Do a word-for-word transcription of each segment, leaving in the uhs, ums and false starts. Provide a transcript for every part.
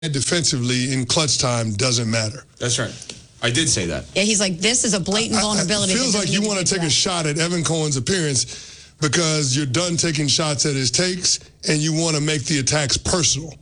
defensively in clutch time doesn't matter. That's right. I did say that. Yeah, he's like, this is a blatant vulnerability. It feels like you want to take a shot at Evan Cohen's appearance because you're done taking shots at his takes and you want to make the attacks personal.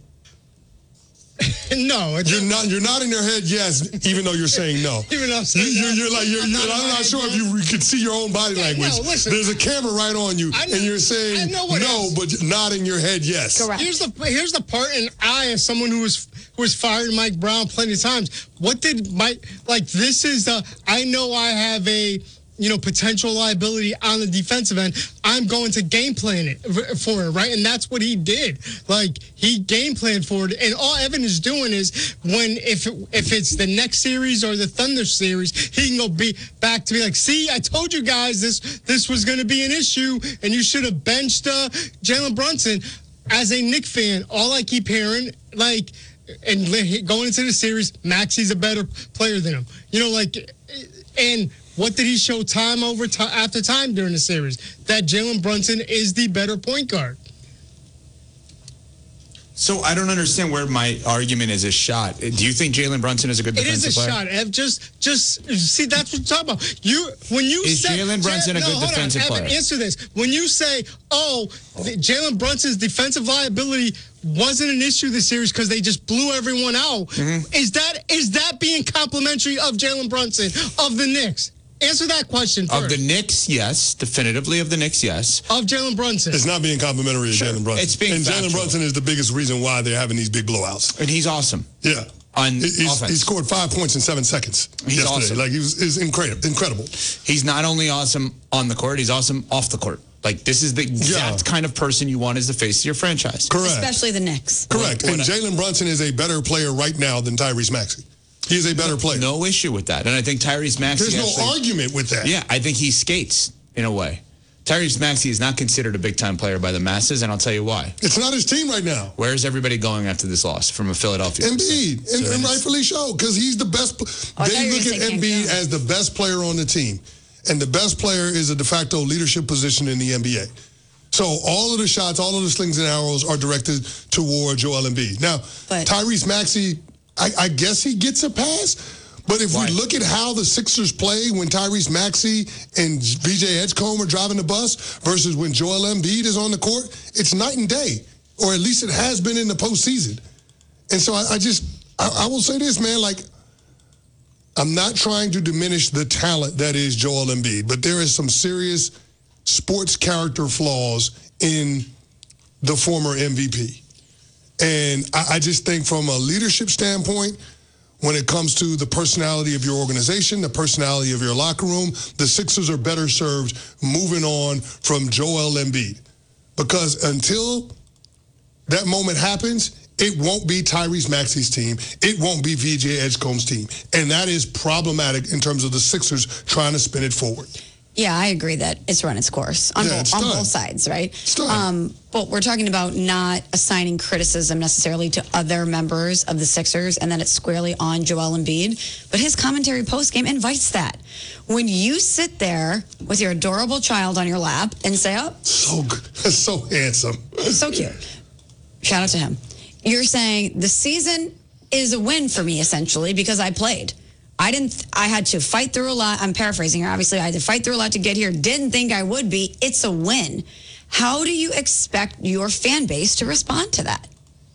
No, it's you're not. You're nodding your head yes, even though you're saying no. Even though I'm saying you're, you're, you're like you're. I'm you're, not, I'm not sure if you can see your own body language. No, listen, There's a camera right on you, know, and you're saying no, but nodding your head yes. Correct. Here's the here's the part, and I, as someone who was who was fired Mike Brown plenty of times, what did Mike like? This is the. I know I have a. You know, potential liability on the defensive end. I'm going to game plan it for it, right? And that's what he did. Like, he game planned for it. And all Evan is doing is when, if it, if it's the next series or the Thunder series, he can go be back to be like, see, I told you guys this this was going to be an issue, and you should have benched uh, Jalen Brunson. As a Knicks fan, all I keep hearing, like, and going into the series, Maxi's a better player than him. You know, like, and what did he show time over time after time during the series? That Jalen Brunson is the better point guard. So I don't understand where my argument is a shot. Do you think Jalen Brunson is a good defensive player? It is a player? shot, Ev. Just, just see, that's what you're talking about. You, when you is say Jalen Brunson J- a good no, defensive on, player? Evan, answer this. When you say, "Oh, Jalen Brunson's defensive liability wasn't an issue this series because they just blew everyone out," mm-hmm. is that is that being complimentary of Jalen Brunson of the Knicks? Answer that question first. Of the Knicks, yes. Definitively of the Knicks, yes. Of Jalen Brunson. It's not being complimentary of sure. Jalen Brunson. It's being And factual. Jalen Brunson is the biggest reason why they're having these big blowouts. And he's awesome. Yeah. On he's, offense. He scored five points in seven seconds He's yesterday. awesome. Like, he was, is incredible. incredible. He's not only awesome on the court, he's awesome off the court. Like, this is the exact yeah. kind of person you want as the face of your franchise. Correct. Especially the Knicks. Correct. What, and Jalen Brunson is a better player right now than Tyrese Maxey. He's a better player. No issue with that. And I think Tyrese Maxey... There's actually, no argument with that. Yeah, I think he skates, in a way. Tyrese Maxey is not considered a big-time player by the masses, and I'll tell you why. It's not his team right now. Where is everybody going after this loss from a Philadelphia? Embiid, so, and, so and rightfully so, because he's the best. Oh, they look at Embiid as the best player on the team, and the best player is a de facto leadership position in the N B A. So all of the shots, all of the slings and arrows are directed toward Joel Embiid. Now, but, Tyrese Maxey, I, I guess he gets a pass. But if right. we look at how the Sixers play when Tyrese Maxey and V J Edgecombe are driving the bus versus when Joel Embiid is on the court, it's night and day, or at least it has been in the postseason. And so I, I just, I, I will say this, man, like, I'm not trying to diminish the talent that is Joel Embiid, but there is some serious sports character flaws in the former M V P. And I, I just think from a leadership standpoint, when it comes to the personality of your organization, the personality of your locker room, the Sixers are better served moving on from Joel Embiid. Because until that moment happens, it won't be Tyrese Maxey's team. It won't be V J Edgecombe's team. And that is problematic in terms of the Sixers trying to spin it forward. Yeah, I agree that it's run its course on, yeah, both, on both sides, right? It's done. Um, but we're talking about not assigning criticism necessarily to other members of the Sixers and that it's squarely on Joel Embiid. But his commentary postgame invites that. When you sit there with your adorable child on your lap and say, oh. So good. So handsome. So cute. Shout out to him. You're saying the season is a win for me, essentially, because I played. I didn't, I had to fight through a lot. I'm paraphrasing here. Obviously, I had to fight through a lot to get here. Didn't think I would be. It's a win. How do you expect your fan base to respond to that?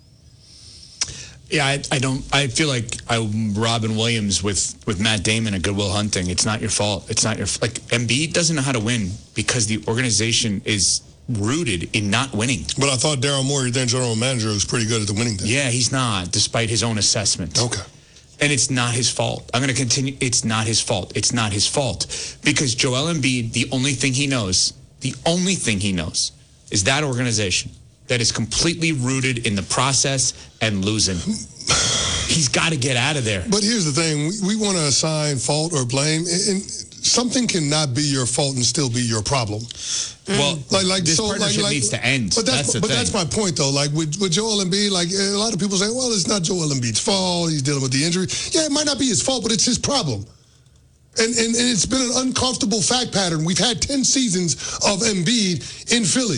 Yeah, I, I don't, I feel like I'm Robin Williams with, with Matt Damon and Good Will Hunting. It's not your fault. It's not your, like, Embiid doesn't know how to win because the organization is rooted in not winning. But I thought Daryl Morey, then general manager, was pretty good at the winning thing. Yeah, he's not, despite his own assessment. Okay. And it's not his fault. I'm going to continue. It's not his fault. It's not his fault. Because Joel Embiid, the only thing he knows, the only thing he knows is that organization that is completely rooted in the process and losing. He's got to get out of there. But here's the thing. We, we want to assign fault or blame. And something cannot be your fault and still be your problem. Well, like, like, this so, partnership like, like, needs to end. But that's, that's the but thing. that's my point, though. Like with, with Joel Embiid, like a lot of people say, well, it's not Joel Embiid's fault. He's dealing with the injury. Yeah, it might not be his fault, but it's his problem. And, and, and it's been an uncomfortable fact pattern. We've had ten seasons of Embiid in Philly.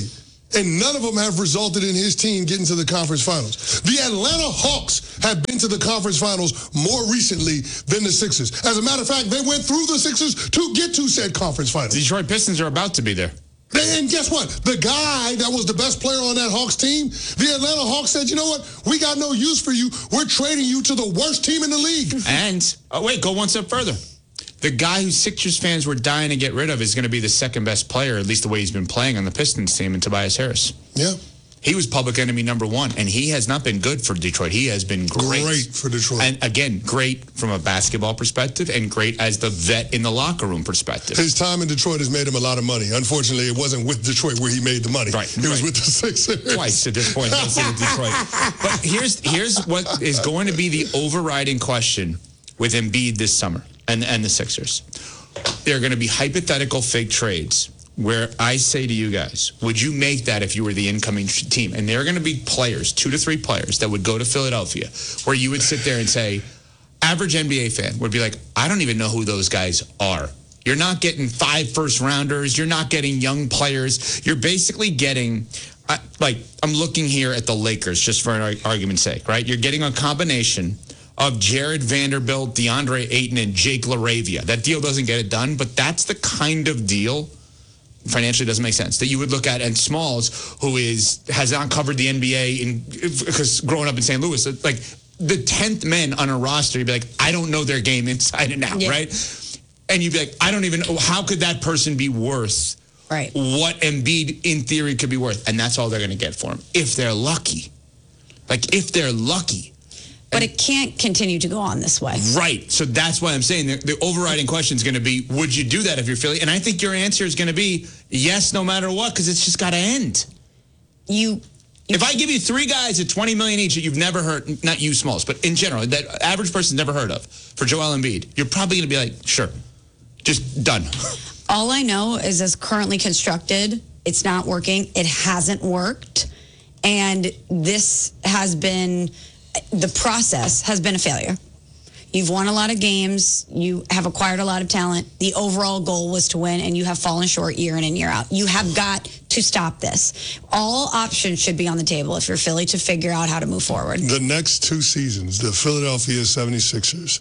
And none of them have resulted in his team getting to the conference finals. The Atlanta Hawks have been to the conference finals more recently than the Sixers. As a matter of fact, they went through the Sixers to get to said conference finals. The Detroit Pistons are about to be there. And guess what? The guy that was the best player on that Hawks team, the Atlanta Hawks said, you know what? We got no use for you. We're trading you to the worst team in the league. And, oh wait, go one step further. The guy who Sixers fans were dying to get rid of is going to be the second best player, at least the way he's been playing on the Pistons team, in Tobias Harris. Yeah. He was public enemy number one, and he has not been good for Detroit. He has been great. Great for Detroit. And again, great from a basketball perspective and great as the vet in the locker room perspective. His time in Detroit has made him a lot of money. Unfortunately, it wasn't with Detroit where he made the money. Right. It was right. with the Sixers. Twice at this point, he's in Detroit. But here's here's what is going to be the overriding question with Embiid this summer and, and the Sixers. There are going to be hypothetical fake trades where I say to you guys, would you make that if you were the incoming team? And there are going to be players, two to three players, that would go to Philadelphia where you would sit there and say, average N B A fan would be like, I don't even know who those guys are. You're not getting five first rounders. You're not getting young players. You're basically getting, uh, like, I'm looking here at the Lakers just for an argument's sake, right? You're getting a combination of Jared Vanderbilt, DeAndre Ayton, and Jake LaRavia. That deal doesn't get it done, but that's the kind of deal, financially doesn't make sense, that you would look at. And Smalls, who is has not covered the N B A in because growing up in Saint Louis, like the tenth men on a roster, you'd be like, I don't know their game inside and out, yeah. right? And you'd be like, I don't even know, how could that person be worth right. what Embiid in theory could be worth? And that's all they're going to get for him, if they're lucky. Like, if they're lucky. But it can't continue to go on this way. Right. So that's why I'm saying the, the overriding question is going to be, would you do that if you're Philly? And I think your answer is going to be yes, no matter what, because it's just got to end. You, you. If I give you three guys at twenty million dollars each that you've never heard, not you, Smalls, but in general, that average person's never heard of, for Joel Embiid, you're probably going to be like, sure, just done. All I know is as currently constructed, it's not working. It hasn't worked. And this has been... the process has been a failure. You've won a lot of games. You have acquired a lot of talent. The overall goal was to win, and you have fallen short year in and year out. You have got to stop this. All options should be on the table if you're Philly to figure out how to move forward. The next two seasons, the Philadelphia seventy-sixers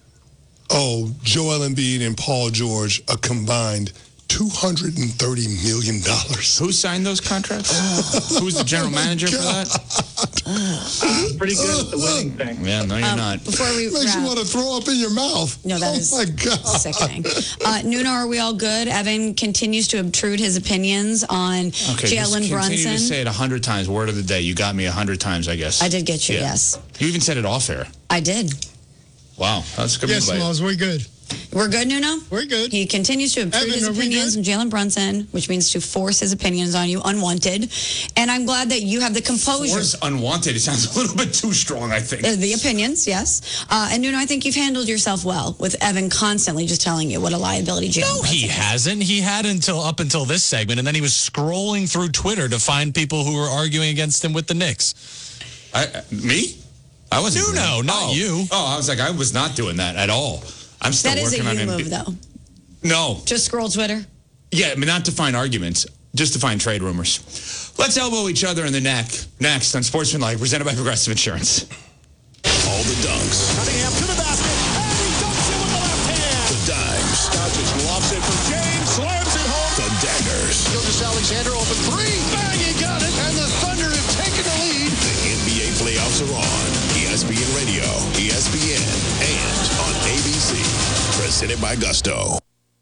owe Joel Embiid and Paul George a combined two hundred thirty million dollars. Who signed those contracts? Who's the general manager for that? I'm pretty good at the winning thing. Yeah, no, you're Um, not. Before we Makes wrap, you want to throw up in your mouth. No, that oh is my God. sickening. Uh, Nuno, are we all good? Evan continues to obtrude his opinions on Okay, just Jalen continue Brunson. to say it a hundred times. Word of the day. You got me a hundred times, I guess. I did get you, Yeah. yes. You even said it off air. I did. Wow, that's good. Yes, move by you. Smalls, we're good. We're good, Nuno? We're good. He continues to obtrude Evan, his are we opinions on good? Jalen Brunson, which means to force his opinions on you unwanted. And I'm glad that you have the composure. Force unwanted. It sounds a little bit too strong, I think. Uh, The opinions, yes. Uh, and Nuno, I think you've handled yourself well with Evan constantly just telling you what a liability Jalen No, Brunson he is. hasn't. He had until up until this segment, and then he was scrolling through Twitter to find people who were arguing against him with the Knicks. I, uh, me? I wasn't. doing Nuno, that. not oh. you. Oh, I was like, I was not doing that at all. I'm still That is a working on you him. move, though. No. Just scroll Twitter. Yeah, I mean, not to find arguments, just to find trade rumors. Let's elbow each other in the neck. Next on Sportsmanlike, presented by Progressive Insurance. All the dunks. Cunningham to the basket, and he dunks it with the left hand. The dimes. Doncic lobs it for James, slams it home. The daggers. Gilgeous Alexander open three, bang, he got it, and the Thunder have taken the lead. The N B A playoffs are on. E S P N Radio, E S P N, and on A B C. Presented by Gusto.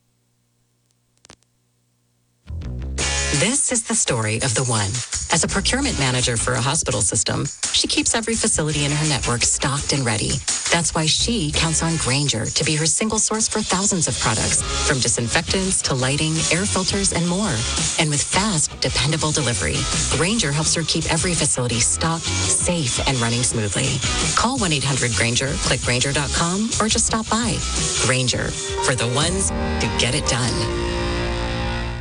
This is the story of the one. As a procurement manager for a hospital system, she keeps every facility in her network stocked and ready. That's why she counts on Grainger to be her single source for thousands of products, from disinfectants to lighting, air filters, and more. And with fast, dependable delivery, Grainger helps her keep every facility stocked, safe, and running smoothly. Call one eight hundred Grainger, click Grainger dot com, or just stop by. Grainger, for the ones who get it done.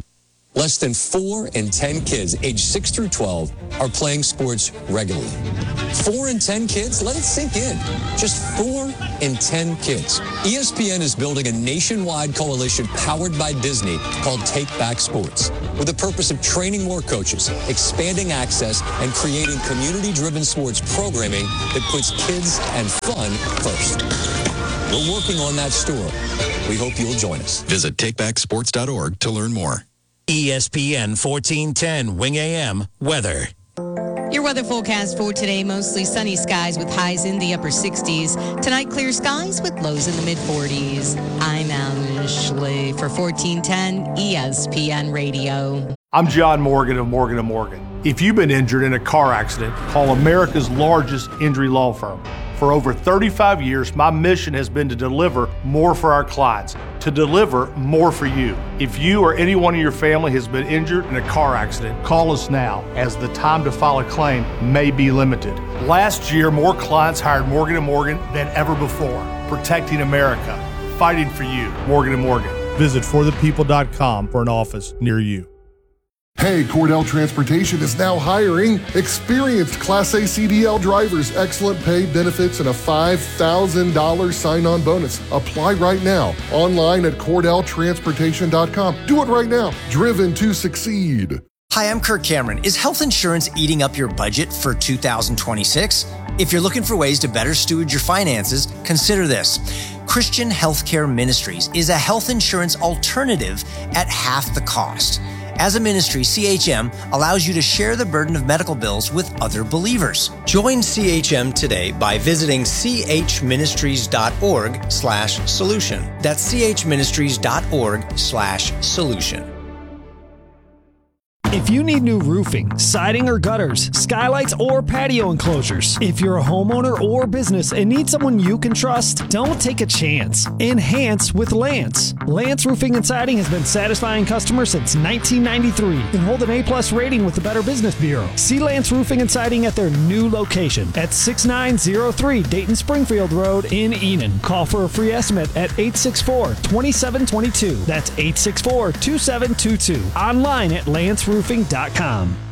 Less than four in ten kids aged six through twelve are playing sports regularly. Four in ten kids? Let it sink in. Just four in ten kids. E S P N is building a nationwide coalition powered by Disney called Take Back Sports, with the purpose of training more coaches, expanding access, and creating community-driven sports programming that puts kids and fun first. We're working on that story. We hope you'll join us. Visit take back sports dot org to learn more. E S P N fourteen ten Wing A M weather. Your weather forecast for today, mostly sunny skies with highs in the upper sixties. Tonight, clear skies with lows in the mid forties. I'm Ashley for fourteen ten E S P N Radio. I'm John Morgan of Morgan and Morgan. If you've been injured in a car accident, call America's largest injury law firm. For over thirty-five years, my mission has been to deliver more for our clients, to deliver more for you. If you or anyone in your family has been injured in a car accident, call us now, as the time to file a claim may be limited. Last year, more clients hired Morgan and Morgan than ever before, protecting America, fighting for you. Morgan and Morgan. Visit for the people dot com for an office near you. Hey, Cordell Transportation is now hiring experienced Class A C D L drivers, excellent pay, benefits, and a five thousand dollars sign-on bonus. Apply right now, online at cordell transportation dot com. Do it right now. Driven to succeed. Hi, I'm Kirk Cameron. Is health insurance eating up your budget for two thousand twenty-six? If you're looking for ways to better steward your finances, consider this. Christian Healthcare Ministries is a health insurance alternative at half the cost. As a ministry, C H M allows you to share the burden of medical bills with other believers. Join C H M today by visiting c h ministries dot org slash solution. That's c h ministries dot org slash solution. If you need new roofing, siding or gutters, skylights or patio enclosures, if you're a homeowner or business and need someone you can trust, don't take a chance. Enhance with Lance. Lance Roofing and Siding has been satisfying customers since nineteen ninety-three and hold an A-plus rating with the Better Business Bureau. See Lance Roofing and Siding at their new location at sixty-nine oh three Dayton Springfield Road in Enon. Call for a free estimate at eight six four, two seven two two. That's eight six four, two seven two two. Online at lance roofing dot com.